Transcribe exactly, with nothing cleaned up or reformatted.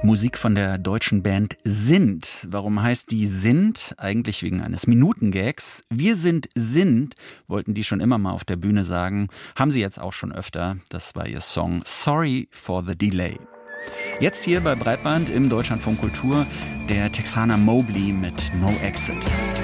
Musik von der deutschen Band Sind. Warum heißt die Sind? Eigentlich wegen eines Minutengags. Wir sind Sind, wollten die schon immer mal auf der Bühne sagen. Haben sie jetzt auch schon öfter. Das war ihr Song Sorry for the Delay. Jetzt hier bei Breitband im Deutschlandfunk Kultur der Texaner Mobley mit No Exit.